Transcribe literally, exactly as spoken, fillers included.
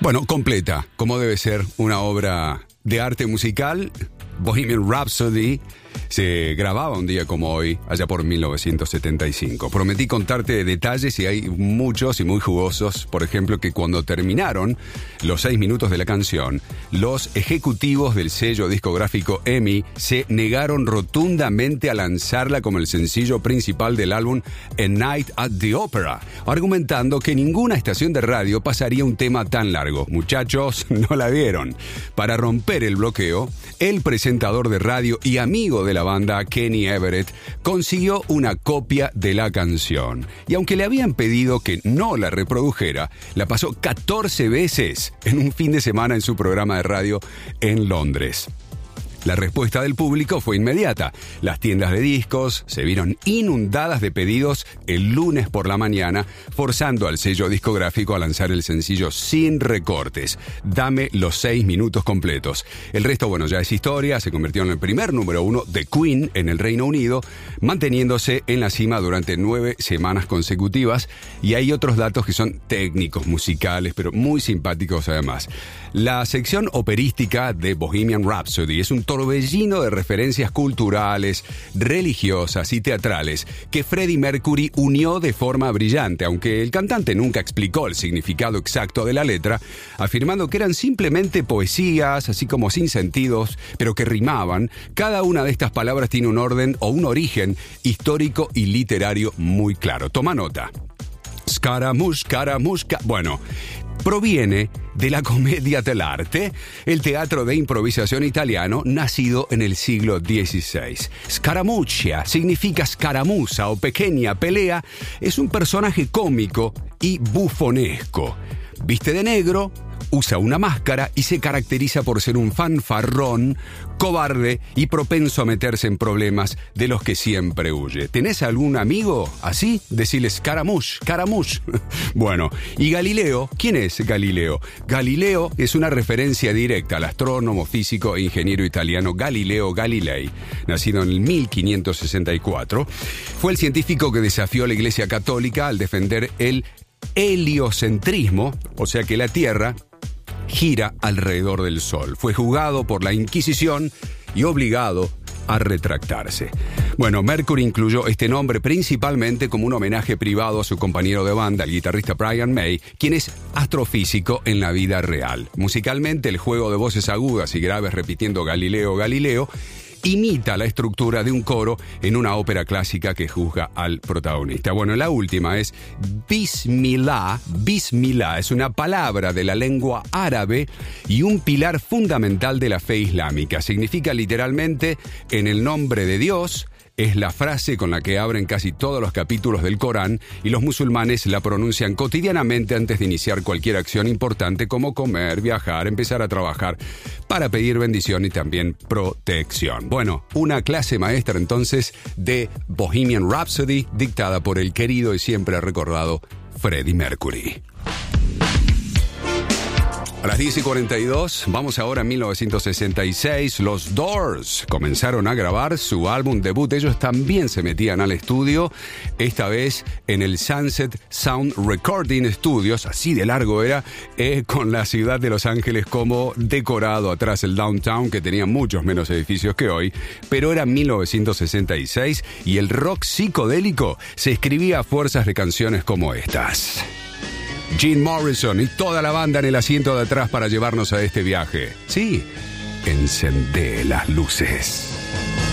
Bueno, completa, como debe ser una obra de arte musical. Bohemian Rhapsody se grababa un día como hoy, allá por mil novecientos setenta y cinco. Prometí contarte detalles y hay muchos y muy jugosos. Por ejemplo, que cuando terminaron los seis minutos de la canción, los ejecutivos del sello discográfico E M I se negaron rotundamente a lanzarla como el sencillo principal del álbum A Night at the Opera, argumentando que ninguna estación de radio pasaría un tema tan largo. Muchachos, no la vieron. Para romper el bloqueo, el presentador de radio y amigo de la banda, Kenny Everett, consiguió una copia de la canción. Y aunque le habían pedido que no la reprodujera, la pasó catorce veces en un fin de semana en su programa de radio en Londres. La respuesta del público fue inmediata. Las tiendas de discos se vieron inundadas de pedidos el lunes por la mañana, forzando al sello discográfico a lanzar el sencillo sin recortes. Dame los seis minutos completos. El resto, bueno, ya es historia. Se convirtió en el primer número uno de Queen en el Reino Unido, manteniéndose en la cima durante nueve semanas consecutivas. Y hay otros datos que son técnicos, musicales, pero muy simpáticos además. La sección operística de Bohemian Rhapsody es un torbellino de referencias culturales, religiosas y teatrales que Freddie Mercury unió de forma brillante, aunque el cantante nunca explicó el significado exacto de la letra, afirmando que eran simplemente poesías, así como sin sentidos, pero que rimaban. Cada una de estas palabras tiene un orden o un origen histórico y literario muy claro. Toma nota. Scaramouche, Scaramouche, bueno, proviene de la comedia dell'arte, el teatro de improvisación italiano nacido en el siglo dieciséis. Scaramuccia significa escaramuza o pequeña pelea. Es un personaje cómico y bufonesco. Viste de negro, usa una máscara y se caracteriza por ser un fanfarrón, cobarde y propenso a meterse en problemas de los que siempre huye. ¿Tenés algún amigo así? Decile Scaramouche, Scaramouche. Bueno, y Galileo, ¿quién es Galileo? Galileo es una referencia directa al astrónomo, físico e ingeniero italiano Galileo Galilei, nacido en el mil quinientos sesenta y cuatro. Fue el científico que desafió a la Iglesia Católica al defender el heliocentrismo, o sea que la Tierra gira alrededor del Sol. Fue juzgado por la Inquisición y obligado a retractarse. Bueno, Mercury incluyó este nombre principalmente como un homenaje privado a su compañero de banda, el guitarrista Brian May, quien es astrofísico en la vida real. Musicalmente, el juego de voces agudas y graves repitiendo Galileo, Galileo, imita la estructura de un coro en una ópera clásica que juzga al protagonista. Bueno, la última es Bismillah. Bismillah es una palabra de la lengua árabe y un pilar fundamental de la fe islámica. Significa literalmente en el nombre de Dios. Es la frase con la que abren casi todos los capítulos del Corán y los musulmanes la pronuncian cotidianamente antes de iniciar cualquier acción importante como comer, viajar, empezar a trabajar, para pedir bendición y también protección. Bueno, una clase maestra entonces de Bohemian Rhapsody dictada por el querido y siempre recordado Freddie Mercury. A las diez y cuarenta y dos, vamos ahora a mil novecientos sesenta y seis. Los Doors comenzaron a grabar su álbum debut. Ellos también se metían al estudio, esta vez en el Sunset Sound Recording Studios, así de largo era, eh, con la ciudad de Los Ángeles como decorado atrás, el downtown, que tenía muchos menos edificios que hoy, pero era mil novecientos sesenta y seis y el rock psicodélico se escribía a fuerzas de canciones como estas. Jim Morrison y toda la banda en el asiento de atrás para llevarnos a este viaje. Sí, encendé las luces.